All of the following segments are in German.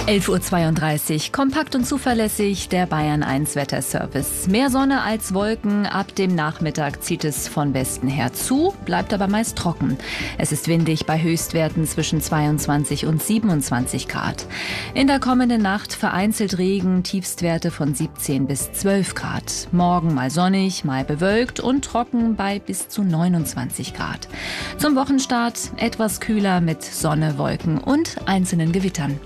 11:32 Uhr. Kompakt und zuverlässig der Bayern 1 Wetterservice. Mehr Sonne als Wolken. Ab dem Nachmittag zieht es von Westen her zu, bleibt aber meist trocken. Es ist windig bei Höchstwerten zwischen 22 und 27 Grad. In der kommenden Nacht vereinzelt Regen, Tiefstwerte von 17 bis 12 Grad. Morgen mal sonnig, mal bewölkt und trocken bei bis zu 29 Grad. Zum Wochenstart etwas kühler mit Sonne, Wolken und einzelnen Gewittern.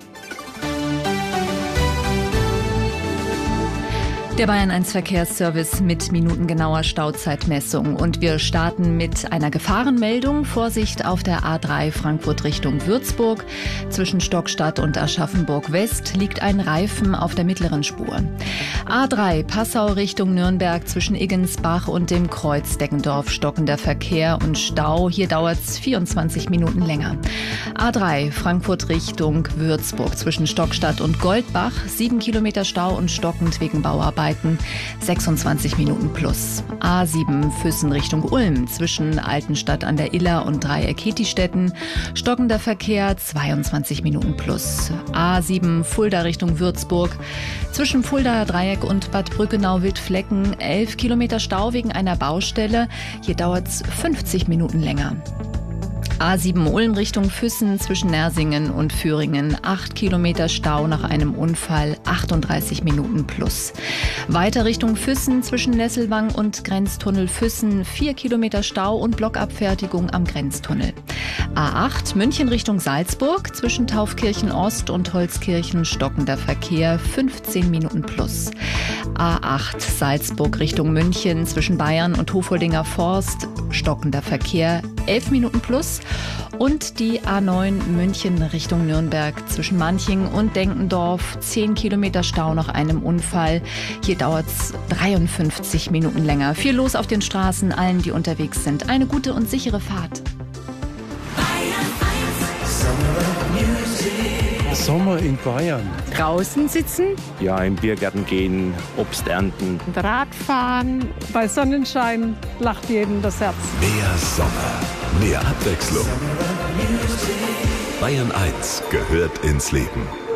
Der Bayern 1 Verkehrsservice mit minutengenauer Stauzeitmessung. Und wir starten mit einer Gefahrenmeldung. Vorsicht auf der A3 Frankfurt Richtung Würzburg. Zwischen Stockstadt und Aschaffenburg West liegt ein Reifen auf der mittleren Spur. A3 Passau Richtung Nürnberg zwischen Iggensbach und dem Kreuz Deggendorf stockender Verkehr und Stau. Hier dauert es 24 Minuten länger. A3 Frankfurt Richtung Würzburg zwischen Stockstadt und Goldbach. 7 Kilometer Stau und stockend wegen Bauarbeiten. 26 Minuten plus. A7 Füssen Richtung Ulm zwischen Altenstadt an der Iller und Dreieck Hetistetten. Stockender Verkehr 22 Minuten plus. A7 Fulda Richtung Würzburg zwischen Fuldaer Dreieck und Bad Brückenau-Wildflecken 11 Kilometer Stau wegen einer Baustelle. Hier dauert es 50 Minuten länger. A7 Ulm Richtung Füssen zwischen Nersingen und Führingen. 8 Kilometer Stau nach einem Unfall, 38 Minuten plus. Weiter Richtung Füssen zwischen Nesselwang und Grenztunnel Füssen. 4 Kilometer Stau und Blockabfertigung am Grenztunnel. A8 München Richtung Salzburg zwischen Taufkirchen Ost und Holzkirchen stockender Verkehr, 15 Minuten plus. A8 Salzburg Richtung München zwischen Bayern und Hofoldinger Forst stockender Verkehr, 11 Minuten plus. Und die A9 München Richtung Nürnberg zwischen Manching und Denkendorf. 10 Kilometer Stau nach einem Unfall. Hier dauert es 53 Minuten länger. Viel los auf den Straßen, allen, die unterwegs sind. Eine gute und sichere Fahrt. Sommer in Bayern. Draußen sitzen, Ja, im Biergarten gehen, Obst ernten. Radfahren, bei Sonnenschein lacht jedem das Herz. Mehr Sommer, mehr Abwechslung. Bayern 1 gehört ins Leben.